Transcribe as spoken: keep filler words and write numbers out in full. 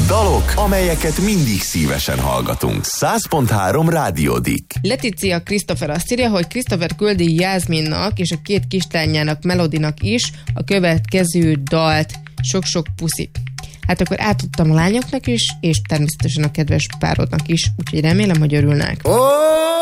Dalok, amelyeket mindig szívesen hallgatunk. száz pont három Rádiódik. Leticia Christopher azt írja, hogy Christopher küldi Jászminnak és a két kislányának, Melodinak is a következő dalt. Sok-sok puszi. Hát akkor átadtam a lányoknak is, és természetesen a kedves párodnak is, úgyhogy remélem, hogy örülnek. Oh!